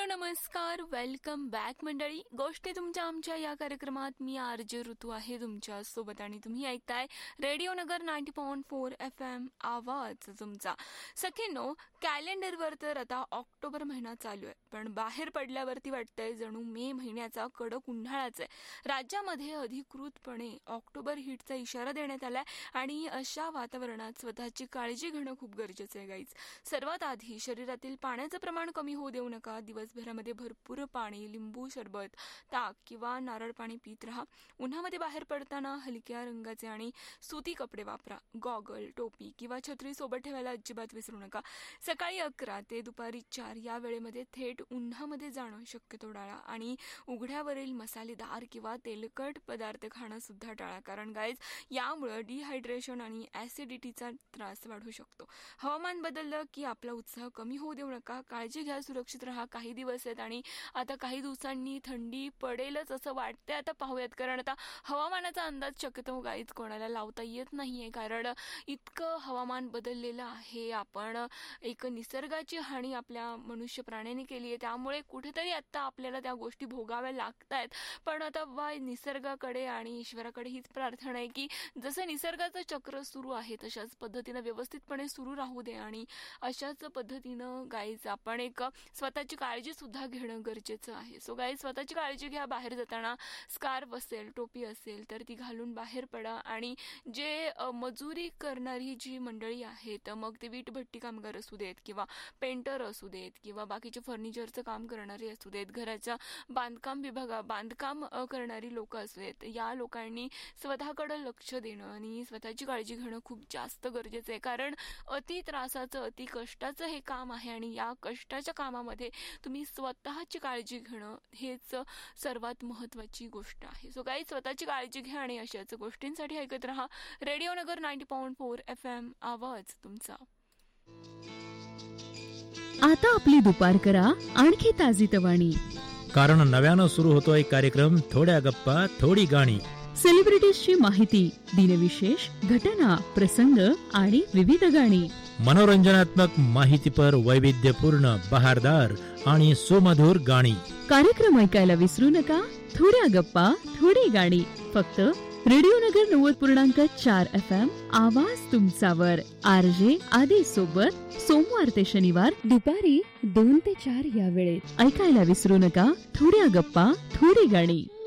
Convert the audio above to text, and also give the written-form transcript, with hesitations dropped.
नमस्कार, welcome back मंडळी. गोष्टी तुमच्या आमच्या या कार्यक्रमात मी आरजे ऋतू आहे तुमच्या सोबत आणि तुम्ही ऐकताय रेडिओ नगर 90.4 FM आवाज तुमचा. सखींनो, कॅलेंडरवर तर आता ऑक्टोबर महिना चालू आहे, पण बाहेर पडल्यावरती वाटतंय जणू मे महिन्याचा कडक उन्हाळाच आहे. राज्यामध्ये अधिकृतपणे ऑक्टोबर हीटचा इशारा देण्यात आलाय आणि अशा वातावरणात स्वतःची काळजी घेणं खूप गरजेचं आहे गाईज. सर्वात आधी शरीरातील पाण्याचं प्रमाण कमी होऊ देऊ नका. दिवसभरामध्ये भरपूर पाणी, लिंबू सरबत, ताक किंवा नारळ पाणी पीत राहा. उन्हामध्ये बाहेर पडताना हलक्या रंगाचे आणि सुती कपडे वापरा. गॉगल, टोपी किंवा छत्री सोबत ठेवायला अजिबात विसरू नका. सकाळी 11 ते दुपारी 4 या वेळेमध्ये थेट उन्हामध्ये जाणं शक्यतो टाळा आणि उघड्यावरील मसालेदार किंवा तेलकट पदार्थ खाणं सुद्धा टाळा, कारण गाईज यामुळे डिहायड्रेशन आणि ऍसिडिटीचा त्रास वाढू शकतो. हवामान बदललं की आपला उत्साह कमी होऊ देऊ नका. काळजी घ्या, सुरक्षित राहा. काही दिवस आहेत आणि आता काही दिवसांनी थंडी पडेलच असं वाटतंय. आता पाहूयात, कारण आता हवामानाचा अंदाज शक्यतो गाईज कोणाला लावता येत नाहीये, कारण इतकं हवामान बदललेलं आहे. आपण एक निसर्गाची हानी आपल्या मनुष्य प्राण्याने केली आहे, त्यामुळे कुठेतरी आता आपल्याला त्या गोष्टी भोगाव्या लागत आहेत. पण आता निसर्गाकडे आणि ईश्वराकडे हीच प्रार्थना आहे की जसं निसर्गाचं चक्र सुरू आहे तशाच पद्धतीनं व्यवस्थितपणे सुरू राहू दे आणि अशाच पद्धतीनं गाईज आपण एक स्वतःची काळजी सुद्धा घेणं गरजेचं आहे. सो गाईज, स्वतःची काळजी घ्या. बाहेर जाताना स्कार्फ असेल, टोपी असेल तर ती घालून बाहेर पडा. आणि जे मजुरी करणारी जी मंडळी आहेत, मग ते वीटभट्टी कामगार असू देत किंवा पेंटर असू देत किंवा बाकीचे फर्निचरचं काम करणारे असू देत, घराच्या बांधकाम करणारी लोक असू देत, या लोकांनी स्वतःकडे लक्ष देणं आणि स्वतःची काळजी घेणं खूप जास्त गरजेचं आहे. कारण अति त्रासाचं, अति कष्टाचं हे काम आहे आणि या कष्टाच्या कामामध्ये तुम्ही स्वतःची काळजी घेणं हेच सर्वात महत्त्वाची गोष्ट आहे. सो गाईज, स्वतःची काळजी घ्या आणि अशाच गोष्टींसाठी ऐकत राहा रेडिओ नगर 90.4 FM आवाज तुमचा. आता आपली दुपार करा आणखी ताजीतवाणी, कारण नव्यानं सुरू होतोय कार्यक्रम थोड्या गप्पा थोडी गाणी. सेलिब्रिटीजची माहिती, दिनविशेष, घटना, प्रसंग आणि विविध गाणी. मनोरंजनात्मक माहितीपर वैविध्यपूर्ण, बहारदार आणि सुमधुर गाणी. कार्यक्रम ऐकायला विसरू नका. थोड्या गप्पा थोडी गाणी, फक्त रेडिओ नगर 90.4 FM आवाज तुमचावर. आरजे आदी सोबत सोमवार ते शनिवार दुपारी 2 ते 4 या वेळेत ऐकायला विसरू नका. थोड्या गप्पा थोडी गाणी.